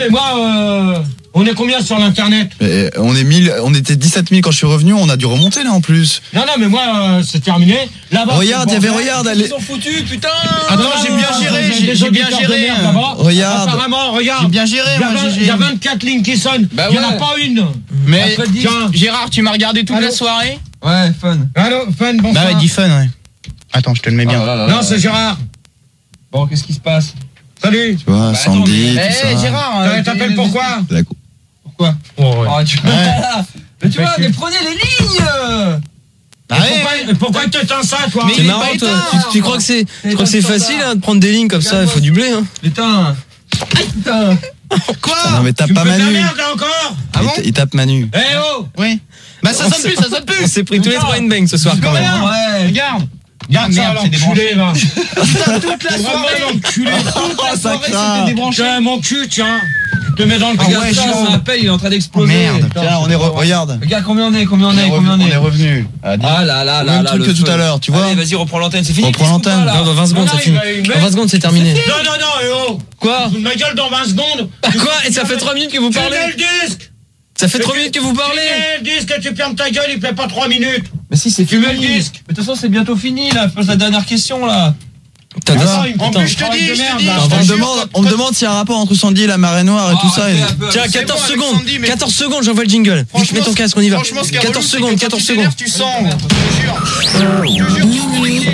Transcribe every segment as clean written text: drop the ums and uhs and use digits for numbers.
mais moi, on est combien sur l'internet? On était 17 000 quand je suis revenu, on a dû remonter là en plus. Non, mais moi, c'est terminé. Là-bas. Regarde, regarde. Ils sont foutus, putain. Attends, j'ai bien géré. Regarde. Apparemment, regarde. J'ai bien géré, Il y a 24 lignes qui sonnent. Il n'y en a pas une. Mais Gérard, tu m'as regardé toute la soirée? Ouais, Fun. Allô, Fun, bonsoir. Bah ouais, dis Fun, ouais. Attends, je te le mets bien. Non, c'est Gérard. Bon, qu'est-ce qui se passe? Salut. Tu vois, Sandy, tout ça. Gérard, T'appelles pourquoi? Pourquoi? Oh, ouais. Mais tu vois, mais prenez les lignes. Pourquoi tu éteins ça, toi? Mais C'est marrant, toi. Tu crois que c'est facile de prendre des lignes comme ça? Il faut du blé, hein. Putain. Putain. Quoi? Non mais tape Tu me pas fais de la Manu. merde, là, encore? Ah bon? Il tape Manu. Eh oh! Oui. Bah ça sonne plus, ça sonne On plus. s'est pris tous les trois une bang ce soir quand même. Ouais. Regarde. Regarde ça, merde, c'est l'enculé, là. Putain, toute la soirée. L'enculé. Toute la soirée, craint. c'était débranché. Tiens, mon cul, tiens. Je te mets dans le cul. Regarde ouais, ça, chaud. son appel, il est en train d'exploser. Oh, merde. Tiens, regarde. Regarde combien on est, On est revenu. Ah là là là Même là. truc que tout à l'heure, tu vois. Allez, vas-y, reprends l'antenne, c'est fini. Reprends l'antenne. Non, dans 20 secondes, c'est fini. Dans 20 secondes, c'est terminé. Non, oh. Quoi? Fous de ma gueule dans 20 secondes. Quoi? Et ça fait 3 minutes que vous Tu parlez? mets le disque. Ça fait 3 minutes que vous parlez? Tu mets le disque et tu fermes ta gueule, il fait pas 3 minutes. Mais si, c'est Tu mets le fini. disque. Mais de toute façon, c'est bientôt fini, là. Je pose la dernière question, là. T'as dit ça? En plus, je te dis, On me demande s'il y a un rapport entre Sandy et la marée noire et tout ça. Tiens, C'est 14 bon, avec secondes. Sandy, mais- 14 secondes, j'envoie le jingle. Mets ton casque, on y va. Franchement, ce qui est 14 relou, c'est secondes, que quand 14 tu secondes. t'énerves, tu sens. Je te jure. Minuit,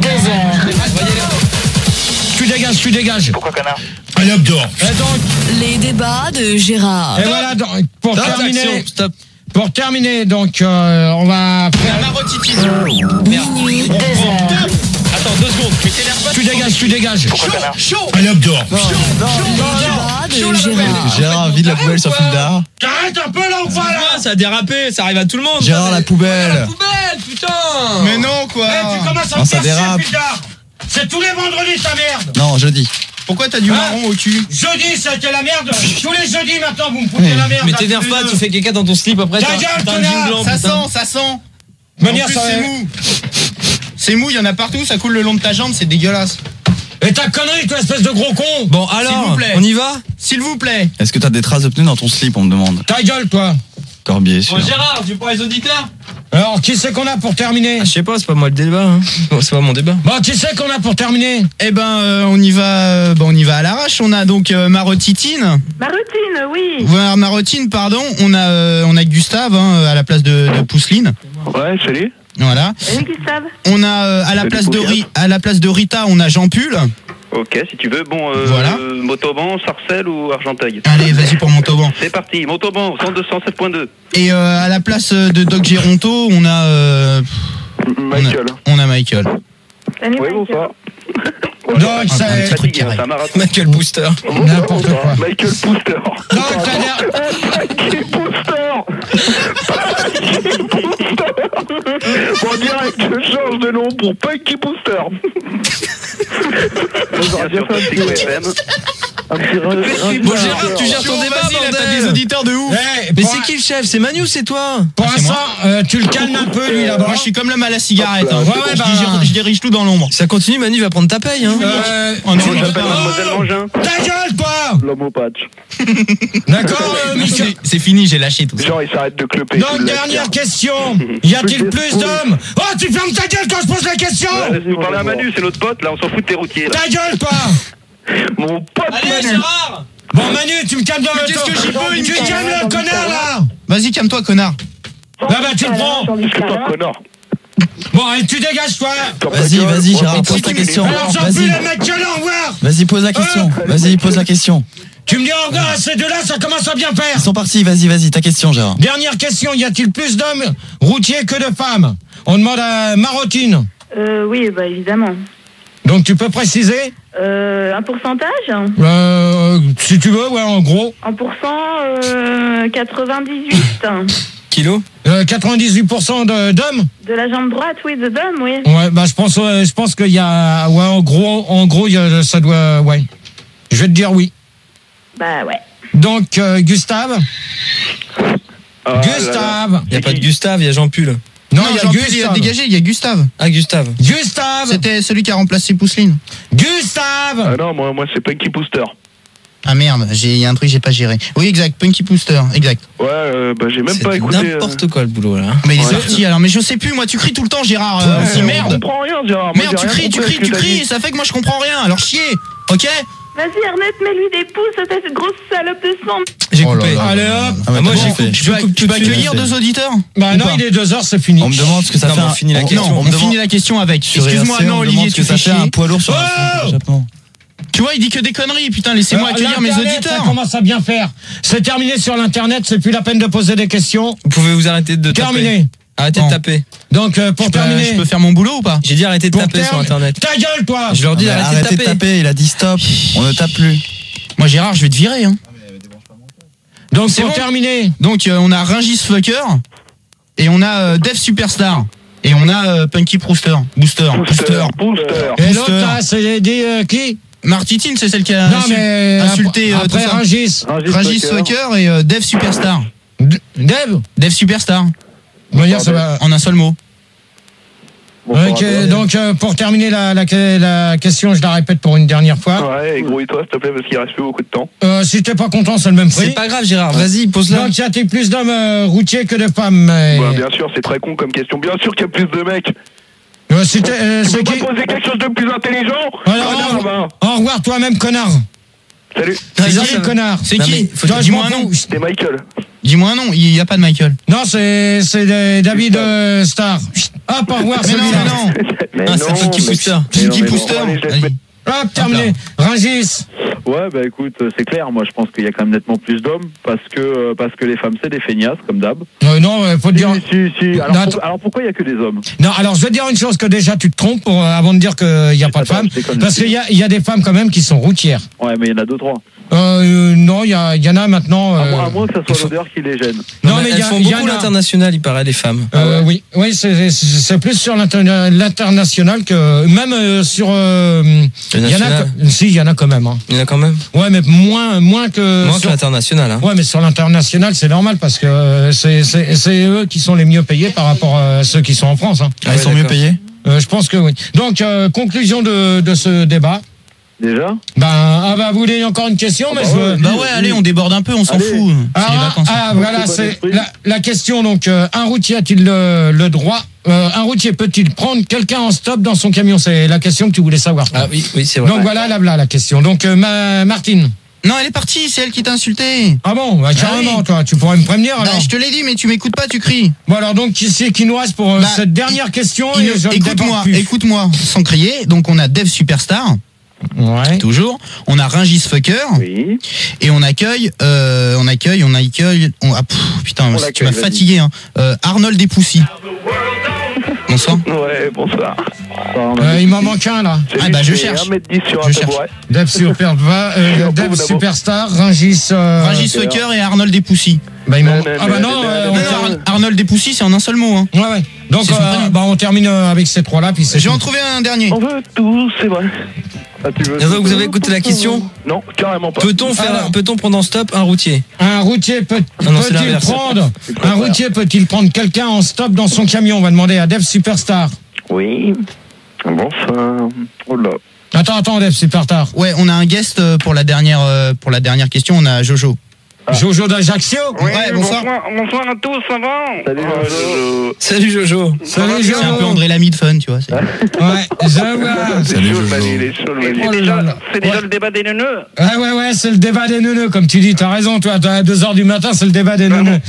2h. Tu dégages. Pourquoi connard? Allez hop dehors. Et donc, Les débats de Gérard. et voilà, donc, pour Stop, terminer, action, stop. donc, on va faire... Minuit, 2h. Attends, 2 secondes. Mais t'énerve pas. Tu dégages. Pourquoi connard? Allez hop dehors. Les débats de Gérard. Gérard, vide la poubelle sur Fulda. T'arrêtes un peu là ou pas là? Ça a dérapé, ça arrive à tout le monde. Gérard, la poubelle. Poubelle, putain. Mais non, quoi. Tu commences à Non, me ça faire chier, dérape. putain. C'est tous les vendredis ta merde. Non, jeudi. Pourquoi t'as du marron au cul? Jeudi, c'était la merde. Tous les jeudis maintenant, vous me foutez la merde. Mais là, t'énerve tous les pas, deux. tu fais caca dans ton slip après. Ta t'as- gueule, t'as un connard. jean blanc, Ça putain. sent, ça sent. De manière, En plus, ça- c'est mou. C'est mou, il y en a partout, ça coule le long de ta jambe, c'est dégueulasse. Et ta connerie, toi, espèce de gros con. Bon, S'il alors, vous plaît. on y va? S'il vous plaît. Est-ce que t'as des traces de pneus dans ton slip, on me demande. Ta gueule, toi. Corbier, sûr. Bon, Gérard, tu prends les auditeurs? Alors, qui c'est qu'on a pour terminer? Je sais pas, c'est pas moi le débat. Hein. Bon, c'est pas mon débat. Bon, qui c'est qu'on a pour terminer? Eh ben, on y va à l'arrache. On a donc Marotitine. Marotine, oui. Marotine, pardon. On a Gustave à la place de Pousseline. Ouais, salut. Voilà. Salut Gustave. On a à la place de Rita, on a Jean Pull. Ok, si tu veux. Bon, Voilà. Motoban, Sarcelles ou Argenteuil? Allez, vas-y pour Montauban. C'est parti, Motoban, 102.7.2. Et à la place de Doc Géronto, on a Michael. On a Michael. Salut Oui, Michael. bonsoir. Donc, un c'est petit truc Fatigué, carré. c'est un marathon. Michael Booster. n'importe quoi. Michael Booster. Donc, Michael Booster. Bon, direct, je change de nom pour Punky Booster. Bien sûr, Toxic FM. Bon, Gérard, tu gères ton Chaud, débat, vas-y, là, t'as des bordel. auditeurs de ouf. Mais c'est qui le chef? C'est Manu ou c'est toi? Pour c'est l'instant, tu le calmes un peu, lui, là-bas. Moi, je suis comme l'homme à la cigarette. Hein. Ouais, bah. Je dirige tout dans l'ombre. Ça continue, Manu va prendre ta paye. Hein. Oh non, Je m'appelle Mademoiselle Mangin. Ta gueule, toi. L'homme au patch. D'accord, Michel. C'est fini, j'ai lâché tout ça. Genre, il s'arrête de cloper. Donc, dernière question. Y a-t-il plus d'hommes? Oh, tu fermes ta gueule quand je pose la question. Laisse-nous parler à Manu, c'est notre pote, là, on s'en fout de tes routiers. Là. Ta gueule, toi. Mon pote Allez, Manu. Gérard. Bon, Manu, tu me calmes dans le qu'est-ce dos. que j'y peux, il me Tu calme. calmes le connard, là. Vas-y, calme-toi, connard. Là, bah, tu le prends. Putain, connard. Bon, et tu dégages, toi. Vas-y, Gérard, pose ta question. Alors, j'en plus Vas-y. les mecs, au revoir. Vas-y, pose la question. Vas-y, pose la question. Tu me dis au revoir à ces deux-là, ça commence à bien faire. Ils sont partis, vas-y, ta question, Gérard. Dernière question, y a-t-il plus d'hommes routiers que de femmes? On demande à Marotine. Oui, bah évidemment. Donc tu peux préciser? Un pourcentage? Si tu veux, ouais, en gros. En pourcent, 98. Kilo? 98% d'hommes? De la jambe droite, oui, de d'hommes, oui. Ouais, bah je pense qu'il y a, ouais, en gros, ça doit, ouais. Je vais te dire oui. Bah ouais. Donc Gustave. Gustave. Y a pas de Gustave, y a Jean Pull. Non, il y a Jean-Pierre, il a Gustave. dégagé, il y a Gustave. Ah, Gustave. Gustave. C'était celui qui a remplacé Pousseline. Gustave. Non, moi c'est Punky Booster. Ah merde, il y a un truc que j'ai pas géré. Oui, exact, Punky Booster, exact. Ouais, j'ai même pas écouté. N'importe quoi le boulot là. Mais il est sorti alors, mais je sais plus, moi tu cries tout le temps Gérard, aussi merde. Je comprends rien, Gérard. Moi, Merde, j'ai rien compris à ce que tu t'as cries, dit. ça fait que moi je comprends rien, alors chier, ok? Vas-y, Ernest, mets-lui des pouces, cette grosse salope de sang. J'ai Oh là coupé. là. Allez hop. Moi j'ai bon, coupé. Tu vas accueillir deux auditeurs? Bah Ou non, pas il est 2h, c'est fini. On me demande ce que ça Non, fait. mais on finit la question. Non, on finit la question avec. Sur Excuse-moi, RC, non, on me Olivier, demande ce tu que ça fais fait un chier. poids lourd sur Oh un Japon. Tu vois, il dit que des conneries, putain, laissez-moi accueillir mes L'Internet, auditeurs. Ça commence à bien faire. C'est terminé sur l'internet, c'est plus la peine de poser des questions. Vous pouvez vous arrêter de taper. Terminé. Arrêtez Bon. de taper. Donc pour terminer. Je peux faire mon boulot ou pas? J'ai dit arrêtez de pour taper sur internet. Ta gueule, toi. Je leur dis d'arrêter Arrêtez de taper. il a dit stop. On ne tape plus. Moi, Gérard, je vais te virer, hein. Donc C'est pour bon terminer. Donc, on a Rungis Fucker, et on a Dev Superstar, et on a Punky Booster. Booster. Et l'autre là, c'est dit qui? Martitine, c'est celle qui a Non mais insulté après tout ça. Rungis. Rungis Fucker et Dev Superstar. Dev. Dev Superstar, On va dire ça va. en un seul mot. Ok, donc pour terminer la question, je la répète pour une dernière fois. Ouais, grouille-toi, s'il te plaît, parce qu'il reste plus beaucoup de temps. Si t'es pas content, c'est le même prix. C'est pas grave Gérard, vas-y, pose-la. Donc y a-t-il plus d'hommes routiers que de femmes? Bah, bien sûr, c'est très con comme question. Bien sûr qu'il y a plus de mecs. Si Tu c'est peux qui? pas poser quelque chose de plus intelligent? Alors, Connard, va. au revoir toi-même, connard. Salut, Salut, connard. C'est Non, mais qui? faut- Toi, je Dis-moi m'en un nom. fous. c'est Michael. Dis-moi un nom, il n'y a pas de Michael. Non, c'est David Star. Hop, au revoir, Mais non, celui-là. mais non. Mais Ah, c'est Punky Booster. Punky Booster. Hop, terminé. Rungis. Ouais, bah écoute, c'est clair. Moi, je pense qu'il y a quand même nettement plus d'hommes parce que les femmes, c'est des feignasses, comme d'hab. Non, faut te dire. Si. Non, Alors pourquoi il y a que des hommes? Non, alors je vais te dire une chose que déjà tu te trompes avant de dire qu'il n'y a pas de Attends, femmes. je déconne, Parce je qu'il y a des femmes quand même qui sont routières. Ouais, mais il y en a deux, trois. Non, il y en a maintenant. À moins que ça soit l'odeur qui les gêne. Non, mais elles font beaucoup l'international, il paraît, les femmes. Oui, c'est plus sur l'international que même sur. Il y en a. Si, il y en a quand même. Hein. Il y en a quand même. Ouais, mais moins que. Moins que l'international. Hein. Ouais, mais sur l'international, c'est normal parce que c'est eux qui sont les mieux payés par rapport à ceux qui sont en France. Hein. Ils sont mieux payés. Je pense que oui. Donc, conclusion de ce débat. Déjà? Bah, vous voulez encore une question, mais je veux. Bah ouais, allez, on déborde un peu, on s'en fout. C'est les vacances. Voilà, c'est la question. Donc, un routier a-t-il le droit un routier peut-il prendre quelqu'un en stop dans son camion? C'est la question que tu voulais savoir. Ah oui, c'est vrai. Donc voilà la question. Donc, Martine. Non, elle est partie, c'est elle qui t'a insulté. Ah bon, bah, carrément, oui. toi, tu pourrais me prévenir alors. Bah, je te l'ai dit, mais tu m'écoutes pas, tu cries. Bon alors donc qui c'est qui nous reste pour cette dernière question? Écoute-moi, sans crier. Donc on a Dev Superstar. Ouais. Toujours. On a Rungis Fucker. Oui. Et on accueille. Putain, tu m'as fatigué. Hein. Arnold Despoussy. Bonsoir. Ouais, bonsoir. Il m'en manque un là. Ah bah je cherche. 1m10 sur un tabouret. Dev Superstar, Rungis Fucker et Arnold Despoussy. Bah non, Arnold Despoussy, c'est en un seul mot. Hein. Ouais. Donc on termine avec ces trois là puis je vais en trouver un dernier. On veut tout, c'est vrai. Vous avez écouté la question? Non, carrément pas. Peut-on prendre en stop un routier? Un routier peut-il prendre quelqu'un en stop dans son camion? On va demander à Dev Superstar. Oui. Bonsoir. Oh là. Attends, Dev Superstar. Ouais, on a un guest pour la dernière question. On a Jojo. Jojo d'Ajaccio. Oui, Ouais, bonsoir. Bonsoir à tous, ça va? Salut Jojo. Salut C'est un peu André Lamy de fun, tu vois. Ouais, je vois. Salut Jojo. C'est déjà le débat des neuneux. Ouais, c'est le débat des neuneux, comme tu dis, t'as raison, toi, à 2h du matin, c'est le débat des neuneux.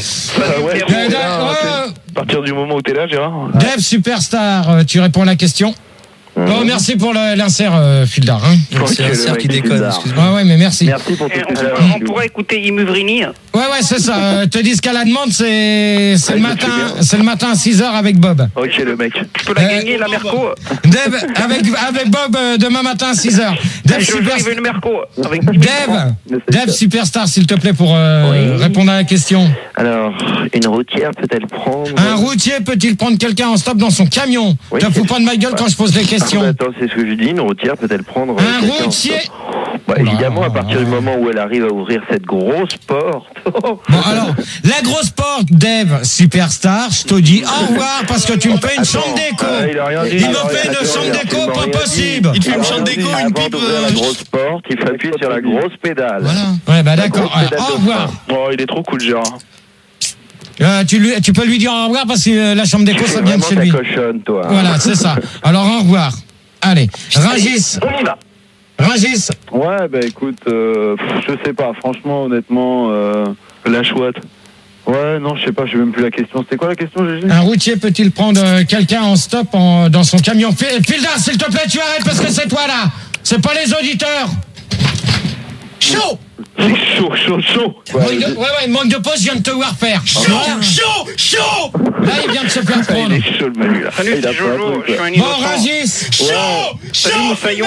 À partir du moment où t'es là, Gérard. Dev Superstar, tu réponds à la question. Oh, merci pour l'insert, Fildar. Hein. C'est un cerf qui déconne, excuse-moi. Ouais, mais merci. Merci pour tout ce que On pourrait écouter Imuvrini. Ouais, c'est ça. Te dis qu'à la demande, c'est le matin à 6h avec Bob. Ok, le mec. Tu peux la gagner, la Merco. Dev, avec Bob, demain matin à 6h. Je veux une Merco. Avec 10 000 Dev Superstar, s'il te plaît, pour répondre à la question. Alors, une routière peut-elle prendre... Un routier peut-il prendre quelqu'un en stop dans son camion? Oui, Te fous pas de ma gueule quand je pose des questions. Attends, c'est ce que je dis. Une routière peut-elle prendre... Un routier. Bah, Oh là évidemment, là, à partir du moment où elle arrive à ouvrir cette grosse porte. Bon, alors, la grosse porte, Dave, Superstar, je te dis au revoir parce que tu me fais une chambre déco. Il a rien dit. Il me fait une chambre déco pas possible. Il te fait une chambre déco, une Avant pipe. d'ouvrir la grosse porte, il faut appuyer sur la grosse pédale. Voilà. Ouais, bah d'accord. La grosse pédale Au de revoir. frein. Oh, il est trop cool, Gérard. Tu peux lui dire au revoir parce que la chambre déco, ça vient de chez lui. Ta cochonne, toi. Voilà, c'est ça. Alors, au revoir. Allez, Rungis. On y va. Rungis. Ouais, bah écoute, je sais pas, franchement, honnêtement, La chouette. ouais, non, je sais pas, je sais même plus la question. C'était quoi la question, Gégé? Un routier peut-il prendre quelqu'un en stop dans son camion? Fildar, s'il te plaît, tu arrêtes parce que c'est toi là. C'est pas les auditeurs. Chaud. C'est chaud. Ouais, manque de pause, je viens de te voir faire. Chaud. Là, il vient de se faire Il prendre. est chaud, le Manu, là. Salut, Il a c'est pas un Jojo, truc, je suis là. un Bon, innocent. Rungis. Salut, Moussaillon.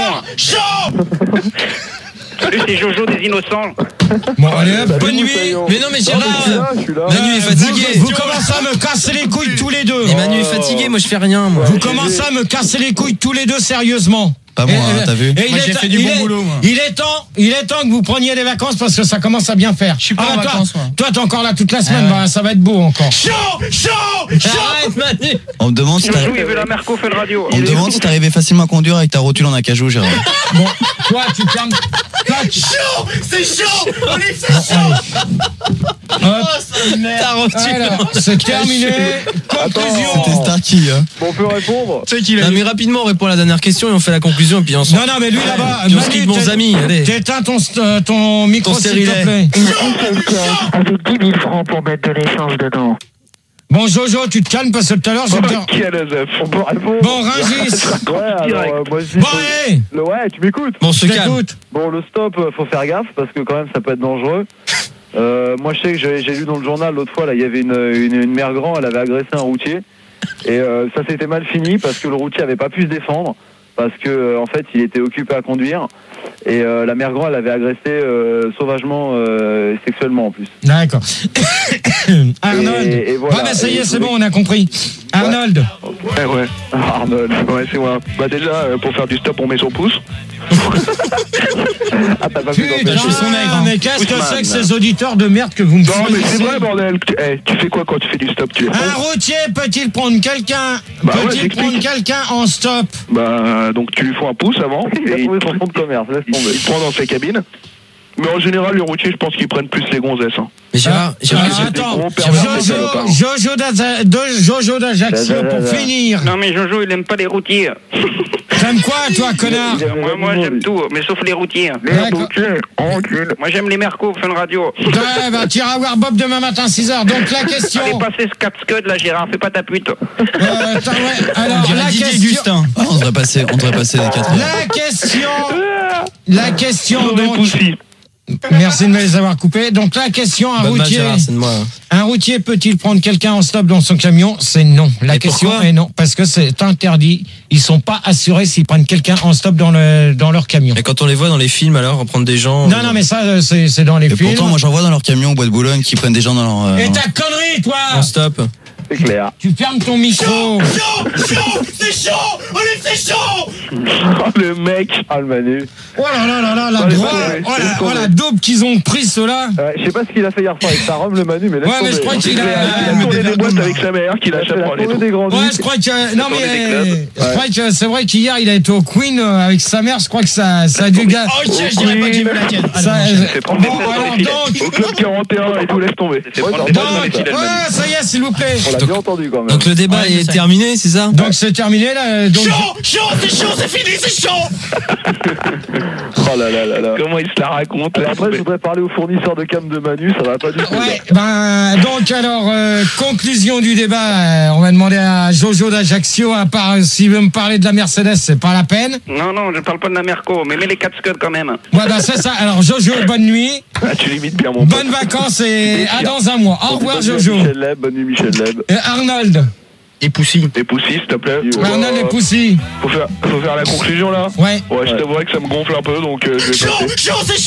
Salut, c'est Jojo des innocents. Bon, allez, hop, bonne nuit. Mais non, mais Je Gérard, suis là. Manu est fatigué. Vous commencez à me casser les couilles tous les deux. Et Manu est fatigué, moi je fais rien, moi. Vous commencez à me casser les couilles tous les deux sérieusement. Pas moi, hein, t'as vu? Et Moi, j'ai fait du bon boulot, moi. Il est temps que vous preniez des vacances parce que ça commence à bien faire. Je suis pas en toi, vacances, moi. Toi, t'es encore là toute la semaine, ouais. bah, ça va être beau encore. Arrête, Manu. On me demande si Jojo, il veut la Merco Fun Radio. on me demande si t'arrivais facilement à conduire avec ta rotule en acajou, Gérard. Bon, toi, tu fermes. C'est chaud. On est fait chaud. T'as reçu. Alors, c'est terminé. C'était Conclusion. Starkey, hein. Bon, on peut répondre. Tu sais qu'il a Non, mais rapidement, on répond à la dernière question et on fait la conclusion et puis on s'en. Non, mais lui là-bas, Puis on se quitte, bons amis, allez. t'éteins ton micro, Ton s'il te stérilet. plaît. Avec 10 000 francs pour mettre de l'essence dedans. Bon, Jojo, tu te calmes parce que tout à l'heure, je vais te dire. Quel azef. On peut répondre. Bon, Rungis. Ouais, alors, direct. moi je dis. Bon, allez. Ouais, tu m'écoutes. Bon, on se Je calme. t'écoute. Bon, le stop, faut faire gaffe parce que quand même ça peut être dangereux. Moi je sais que j'ai lu dans le journal l'autre fois, là, il y avait une mère grand, elle avait agressé un routier. Et ça s'était mal fini parce que le routier avait pas pu se défendre. Parce que en fait il était occupé à conduire. Et la mère grand, elle avait agressé sauvagement sexuellement en plus. D'accord. Arnold. Et voilà. Ouais, mais ça y Et est, je c'est voulais- bon, on a compris. Arnold. Ouais. Arnold. Ouais, c'est moi. Bah, déjà, pour faire du stop, on met son pouce. Ah, t'as pas vu Putain, d'empêcher. son nègre, hein. mais qu'est-ce que Ousmane. c'est que ces auditeurs de merde que vous me Non, mais foutez c'est ici vrai, bordel. Tu fais quoi quand tu fais du stop? Tu es Un routier peut-il prendre quelqu'un Bah ouais, Peut-il j'explique. prendre quelqu'un en stop? Bah, donc tu lui fais un pouce avant. Il a Et trouvé son fonds de commerce, laisse il tomber. se prend dans sa cabine. Mais en général, les routiers, je pense qu'ils prennent plus les gonzesses. Hein. Mais Gérard, c'est des Attends, gros pervers, ces salopards. Jojo d'Ajaccio pour finir. Non, mais Jojo, il aime pas les routiers. T'aimes quoi, toi, connard? Moi, j'aime tout, mais sauf les routiers. D'accord. Moi, j'aime les Merco Fun Radio. Ouais, bah, t'iras voir Bob demain matin 6h. Donc, la question. Allez, passez ce 4 scud là, Gérard, fais pas ta pute. Attends, ouais. Alors, la Didier question. Gustin. Ah, on devrait passer les 4 heures. La question, J'aurais donc. poussi. Merci de me les avoir coupés. Donc, la question, Bonne match, Gérard, c'est de moi. un routier peut-il prendre quelqu'un en stop dans son camion? C'est non. La Et question pourquoi est non. Parce que c'est interdit. Ils sont pas assurés s'ils prennent quelqu'un en stop dans leur camion. Et quand on les voit dans les films, alors, prendre des gens. Non, mais ça, c'est dans les Et films. pourtant, moi, j'en vois dans leur camion au bois de Boulogne qui prennent des gens dans leur. Et ta connerie, toi! En stop. C'est clair. Tu fermes ton micro. Oh, le mec. Ah, le Manu. Oh là là, la Ouais, droite. ouais, Oh la daube qu'ils ont pris, ceux-là. Je sais pas ce qu'il a fait hier soir avec sa robe, le Manu, mais laisse Ouais, mais je tomber. crois qu'il Il a tourné des boîtes avec sa mère qu'il a Il a chapeau les tourné des grands Ouais, ducs. je crois que. Non, tourné des mais. clubs. Je crois que c'est vrai qu'hier, il a été au Queen avec sa mère. Je crois que ça a dû gagner. Oh, tiens, je dirais pas que j'ai vu laquelle. C'est prendre des Bon, places dans alors, les filets. donc. Au club 41 et tout, laisse tomber. C'est prendre des Donc, places dans les filets, le Manu. ouais, ça y est, s'il vous plaît. On l'a bien entendu quand même. Donc le débat Ouais, je est sais. terminé, c'est ça? Donc c'est terminé là. Donc, Oh là là là là. Comment il se la raconte Et là, après, je voudrais parler au fournisseur de cam de Manu, ça va pas du tout. ouais, donc alors conclusion du débat. On va demander à Jojo d'Ajaccio, à part s'il veut me parler de la Mercedes, c'est pas la peine. Non, je parle pas de la Merco, mais mets les 4 scuds quand même. Ouais, c'est ça. Alors Jojo, bonne nuit, Ah, tu limites bien mon pote. bonnes vacances et à dans un mois. Au revoir Jojo. Bonne nuit Michel Leb. Et Arnold. Et Poussy. Et Poussy, s'il te plaît. Arnold et Poussy. Faut faire la conclusion là. Ouais. Ouais, je t'avouerais que ça me gonfle un peu, donc je vais passer.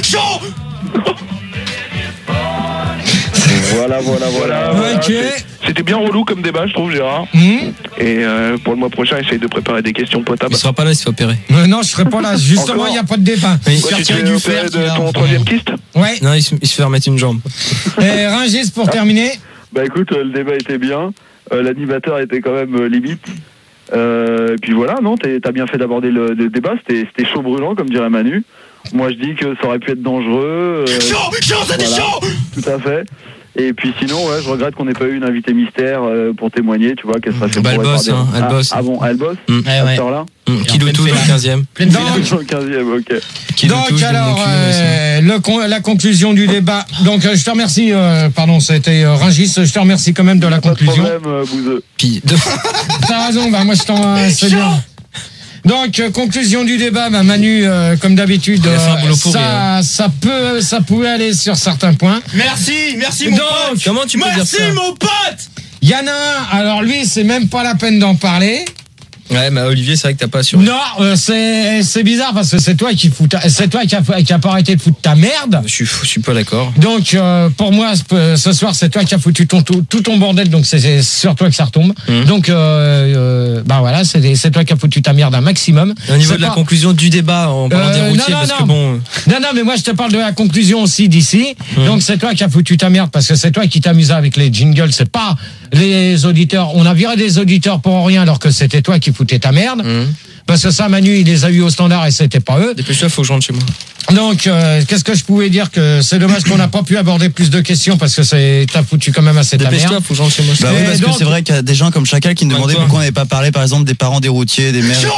Voilà. Voilà, Ok. c'est c'était bien relou comme débat, je trouve, Gérard. Et pour le mois prochain, essaye de préparer des questions potables. Il sera pas là, il se fait opérer. Non, je serai pas là. Justement, il n'y a pas de débat. Oui. Toi, tu te fais opérer de ton troisième kyste? Ouais. Non, il se fait remettre une jambe. Et Rungis, pour terminer. Bah écoute, le débat était bien. L'animateur était quand même limite. Et puis voilà, non, t'as bien fait d'aborder le débat. C'était chaud brûlant, comme dirait Manu. Moi, je dis que ça aurait pu être dangereux. Chaud, c'était chaud. Tout à fait. Et puis sinon, ouais, je regrette qu'on n'ait pas eu une invitée mystère pour témoigner, tu vois, qu'elle serait fait Bah, elle bosse, hein, elle bosse. Ah bon, elle bosse Ouais, à ouais. cette heure-là Qui doit tout dans le 15e. Dans le 15e, ok. Donc alors, la conclusion du débat. Donc je te remercie, pardon, c'était Rungis, je te remercie quand même de la conclusion. Pas de problème, Bouzeux. Puis, T'as raison, bah moi je t'en... c'est bien. Donc conclusion du débat, bah, Manu, comme d'habitude, Il a fait un boulot pourri, ça pouvait aller sur certains points. Merci mon pote. comment tu peux dire ça? Merci mon pote. Il y en a un, alors lui, c'est même pas la peine d'en parler. Ouais, mais Olivier, c'est vrai que t'as pas assuré. Non, c'est bizarre parce que c'est toi qui a pas arrêté de foutre ta merde. Je suis pas d'accord. Donc pour moi ce soir c'est toi qui as foutu tout ton bordel, donc c'est sur toi que ça retombe. Donc bah voilà, c'est toi qui as foutu ta merde un maximum. Au niveau de la conclusion du débat en parlant des routiers, parce que bon. Non mais moi je te parle de la conclusion aussi d'ici. Donc c'est toi qui as foutu ta merde parce que c'est toi qui t'amusais avec les jingles, c'est pas les auditeurs. On a viré des auditeurs pour rien alors que c'était toi qui foutais ta merde. Parce que ça, Manu, il les a eu au standard et c'était pas eux. Dépêche-toi, faut que je rentre chez moi. Donc, qu'est-ce que je pouvais dire, que c'est dommage qu'on n'a pas pu aborder plus de questions parce que t'as foutu quand même assez ta merde. Dépêche-toi, faut que je rentre chez moi. Bah oui, parce que c'est vrai qu'il y a des gens comme Chacal qui me demandaient pourquoi on n'avait pas parlé, par exemple, des parents des routiers, des mères.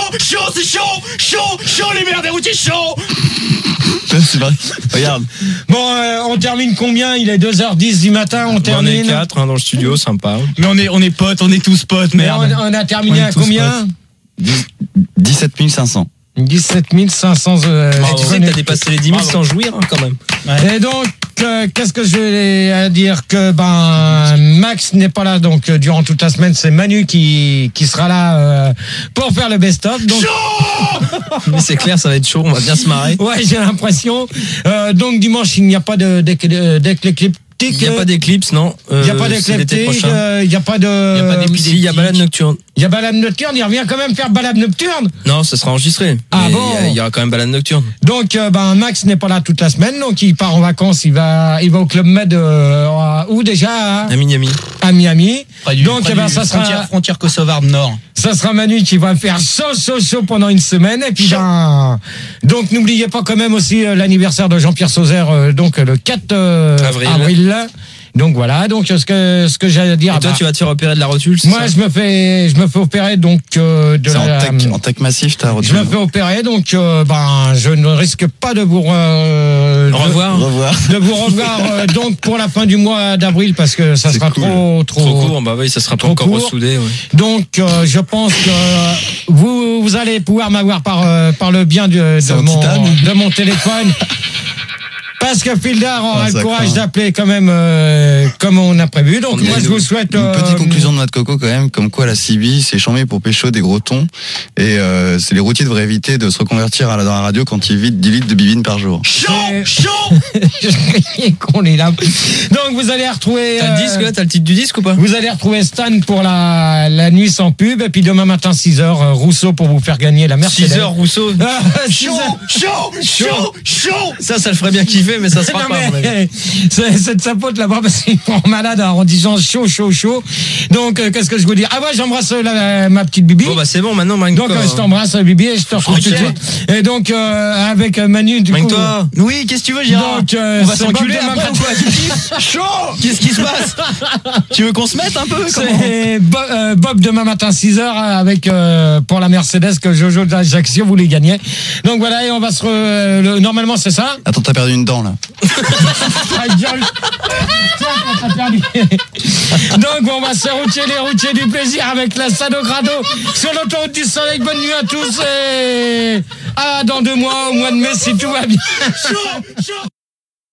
Chaud, les mères des routiers, chaud. C'est vrai. Regarde. Bon, on termine combien? Il est 2h10 du matin, on termine. On est 4 dans le studio, sympa. Mais on est potes, on est tous potes, merde. On a terminé à combien? 17 500. 17 500. Tu sais que t'as dépassé les 10 000 sans jouir, hein, quand même. Et donc, qu'est-ce que je vais dire? Que Max n'est pas là, donc durant toute la semaine, c'est Manu qui sera là pour faire le best-of. Donc... Mais c'est clair, ça va être chaud, on va bien se marrer. Ouais, j'ai l'impression. Donc dimanche, il n'y a pas d'éclipse. Il n'y a pas d'éclipse, non. Il n'y a pas d'écliptique, il n'y a pas de... Il y a balade nocturne. Il y a balade nocturne, il revient quand même faire balade nocturne. Non, ça sera enregistré. Ah bon? Il y aura quand même balade nocturne. Donc, Max n'est pas là toute la semaine, donc il part en vacances, il va au Club Med, où déjà? À Miami. À Miami. Donc, ça sera frontière kosovarde nord. Ça sera Manu qui va faire chaud pendant une semaine. Et puis, donc, n'oubliez pas quand même aussi l'anniversaire de Jean-Pierre Sauzère, donc le 4 avril. Donc voilà, donc ce que j'allais dire. Et toi, tu vas te faire opérer de la rotule? Moi, je me fais opérer donc en tech massif, t'as rotule. Je me fais opérer, donc je ne risque pas de vous revoir. De vous revoir donc pour la fin du mois d'avril parce que ça sera cool. trop court. Bah oui, ça sera pas encore ressoudé. Ouais. Donc je pense que vous allez pouvoir m'avoir par le bien de mon téléphone. Parce que Fildar aura le courage d'appeler quand même comme on a prévu. Donc moi je vous souhaite... Une petite conclusion de Noix de Coco quand même, comme quoi la CB c'est chambé pour pécho des gros tons. Et les routiers devraient éviter de se reconvertir dans la radio quand ils vident 10 litres de bibine par jour. Chaud. Qu'on est là. Donc vous allez retrouver... T'as le disque là? T'as le titre du disque ou pas? Vous allez retrouver Stan pour la nuit sans pub. Et puis demain matin 6h, Rousseau pour vous faire gagner la Mercedes. 6h Rousseau. Chaud. Ça le ferait bien kiffer. Mais ça sera pas. C'est de sa faute là-bas parce qu'il est malade en disant chaud. Donc qu'est-ce que je vous dis? Ah ouais, j'embrasse ma petite Bibi. Bon bah c'est bon maintenant. Donc je t'embrasse Bibi et je te retrouve tout de suite. Et donc avec Manu du coup. Toi. Oui, qu'est-ce que tu veux, Gérard? Donc on va s'enculer après ou quoi? Chaud. Qu'est-ce qui se passe? Tu veux qu'on se mette un peu? C'est Bob demain matin 6h avec pour la Mercedes que Jojo d'Ajaccio voulait gagner. Donc voilà, et on va normalement c'est ça. Attends, t'as perdu une dent là. Donc on va se routier les routiers du plaisir avec la Sado Grado sur l'autoroute du soleil. Bonne nuit à tous et dans 2 mois au mois de mai si tout va bien.